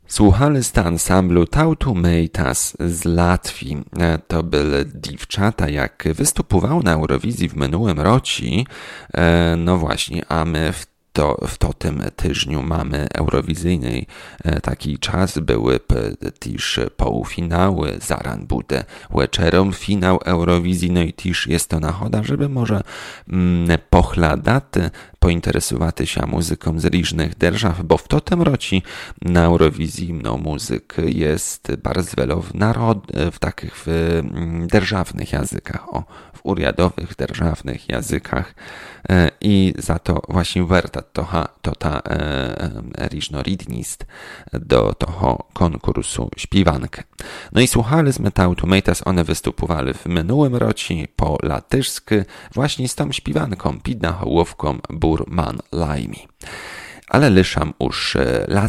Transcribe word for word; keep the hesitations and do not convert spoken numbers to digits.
Słuchali z ansamblu Tautumeitas z Latwii. To były dziewczata, jak występowały na Eurowizji w minionym roku. No właśnie, a my w To w to tym tygodniu mamy eurowizyjny taki czas, były też półfinały, zaraz będzie wieczorem finał Eurowizji, no i też jest to nachoda, żeby może mm, pochladać, pointeresować się muzyką z różnych держав, bo w to tym roku na Eurowizji no, muzyk jest bardzo wiele w, narod, w takich w, mm, державnych językach, o, w uriadowych державnych językach e, i za to właśnie warto to, to ta e, różnorodność do toho konkursu śpiewankę. No i słuchaliśmy Tautumeitas, one występowali w minionym roku po latyszsku właśnie z tą śpiewanką, pod nahołówką Burman Laimi. Ale liszam już